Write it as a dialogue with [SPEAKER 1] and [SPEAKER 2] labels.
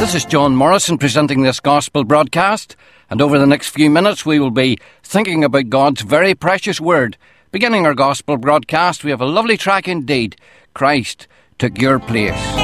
[SPEAKER 1] This is John Morrison presenting this gospel broadcast, and over the next few minutes we will be thinking about God's very precious word. Beginning our gospel broadcast, we have a lovely track indeed. Christ took your place.